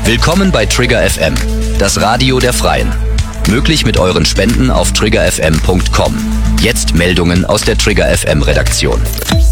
Willkommen bei Trigger FM, das Radio der Freien. Möglich mit euren Spenden auf triggerfm.com. Jetzt Meldungen aus der Trigger FM Redaktion.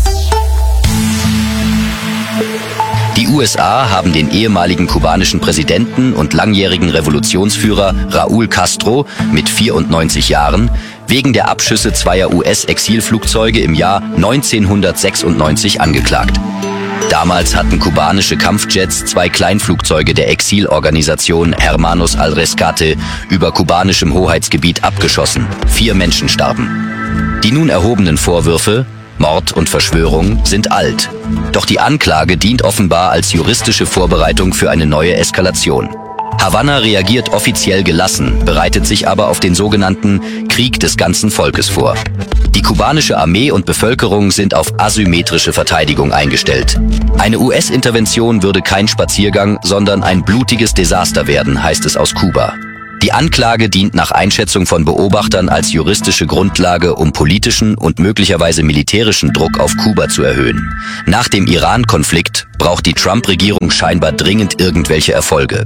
Die USA haben den ehemaligen kubanischen Präsidenten und langjährigen Revolutionsführer Raúl Castro mit 94 Jahren wegen der Abschüsse zweier US-Exilflugzeuge im Jahr 1996 angeklagt. Damals hatten kubanische Kampfjets zwei Kleinflugzeuge der Exilorganisation Hermanos al Rescate über kubanischem Hoheitsgebiet abgeschossen. 4 Menschen starben. Die nun erhobenen Vorwürfe, Mord und Verschwörung, sind alt. Doch die Anklage dient offenbar als juristische Vorbereitung für eine neue Eskalation. Havanna reagiert offiziell gelassen, bereitet sich aber auf den sogenannten Krieg des ganzen Volkes vor. Die kubanische Armee und Bevölkerung sind auf asymmetrische Verteidigung eingestellt. Eine US-Intervention würde kein Spaziergang, sondern ein blutiges Desaster werden, heißt es aus Kuba. Die Anklage dient nach Einschätzung von Beobachtern als juristische Grundlage, um politischen und möglicherweise militärischen Druck auf Kuba zu erhöhen. Nach dem Iran-Konflikt braucht die Trump-Regierung scheinbar dringend irgendwelche Erfolge.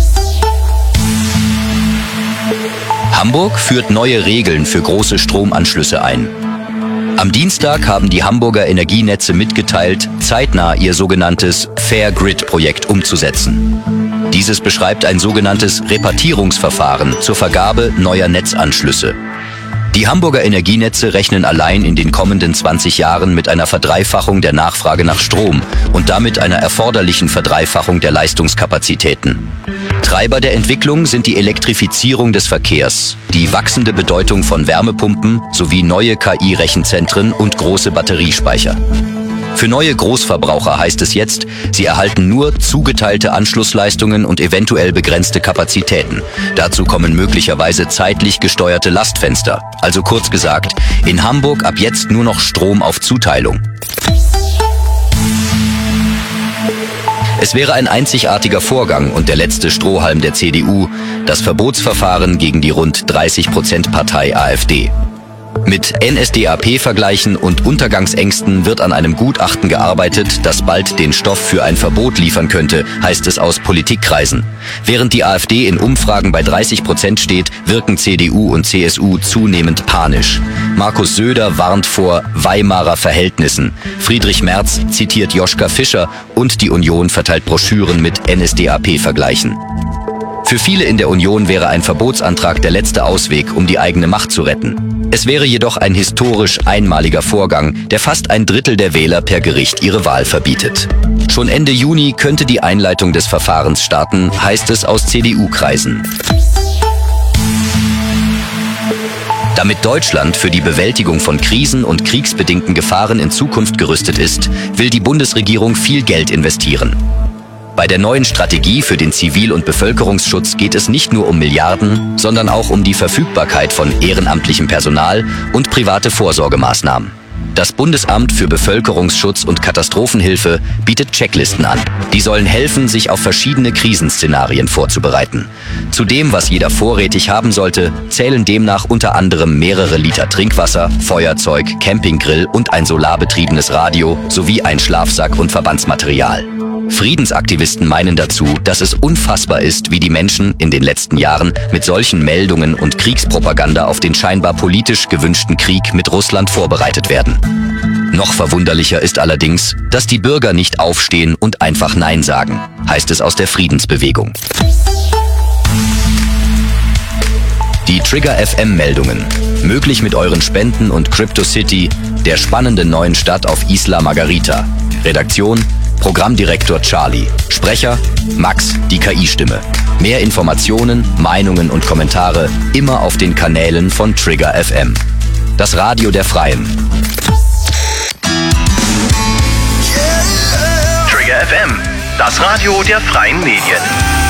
Hamburg führt neue Regeln für große Stromanschlüsse ein. Am Dienstag haben die Hamburger Energienetze mitgeteilt, zeitnah ihr sogenanntes Fair Grid-Projekt umzusetzen. Dieses beschreibt ein sogenanntes Repartierungsverfahren zur Vergabe neuer Netzanschlüsse. Die Hamburger Energienetze rechnen allein in den kommenden 20 Jahren mit einer Verdreifachung der Nachfrage nach Strom und damit einer erforderlichen Verdreifachung der Leistungskapazitäten. Treiber der Entwicklung sind die Elektrifizierung des Verkehrs, die wachsende Bedeutung von Wärmepumpen sowie neue KI-Rechenzentren und große Batteriespeicher. Für neue Großverbraucher heißt es jetzt, sie erhalten nur zugeteilte Anschlussleistungen und eventuell begrenzte Kapazitäten. Dazu kommen möglicherweise zeitlich gesteuerte Lastfenster. Also kurz gesagt, in Hamburg ab jetzt nur noch Strom auf Zuteilung. Es wäre ein einzigartiger Vorgang und der letzte Strohhalm der CDU, das Verbotsverfahren gegen die rund 30% Partei AfD. Mit NSDAP-Vergleichen und Untergangsängsten wird an einem Gutachten gearbeitet, das bald den Stoff für ein Verbot liefern könnte, heißt es aus Politikkreisen. Während die AfD in Umfragen bei 30% steht, wirken CDU und CSU zunehmend panisch. Markus Söder warnt vor Weimarer Verhältnissen. Friedrich Merz zitiert Joschka Fischer und die Union verteilt Broschüren mit NSDAP-Vergleichen. Für viele in der Union wäre ein Verbotsantrag der letzte Ausweg, um die eigene Macht zu retten. Es wäre jedoch ein historisch einmaliger Vorgang, der fast ein Drittel der Wähler per Gericht ihre Wahl verbietet. Schon Ende Juni könnte die Einleitung des Verfahrens starten, heißt es aus CDU-Kreisen. Damit Deutschland für die Bewältigung von Krisen und kriegsbedingten Gefahren in Zukunft gerüstet ist, will die Bundesregierung viel Geld investieren. Bei der neuen Strategie für den Zivil- und Bevölkerungsschutz geht es nicht nur um Milliarden, sondern auch um die Verfügbarkeit von ehrenamtlichem Personal und private Vorsorgemaßnahmen. Das Bundesamt für Bevölkerungsschutz und Katastrophenhilfe bietet Checklisten an. Die sollen helfen, sich auf verschiedene Krisenszenarien vorzubereiten. Zu dem, was jeder vorrätig haben sollte, zählen demnach unter anderem mehrere Liter Trinkwasser, Feuerzeug, Campinggrill und ein solarbetriebenes Radio sowie ein Schlafsack und Verbandsmaterial. Friedensaktivisten meinen dazu, dass es unfassbar ist, wie die Menschen in den letzten Jahren mit solchen Meldungen und Kriegspropaganda auf den scheinbar politisch gewünschten Krieg mit Russland vorbereitet werden. Noch verwunderlicher ist allerdings, dass die Bürger nicht aufstehen und einfach Nein sagen, heißt es aus der Friedensbewegung. Die Trigger FM-Meldungen. Möglich mit euren Spenden und CryptoCity, der spannenden neuen Stadt auf Isla Margarita. Redaktion: Programmdirektor Charlie. Sprecher: Max, die KI-Stimme. Mehr Informationen, Meinungen und Kommentare immer auf den Kanälen von Trigger FM. Das Radio der Freien. Trigger FM, das Radio der freien Medien.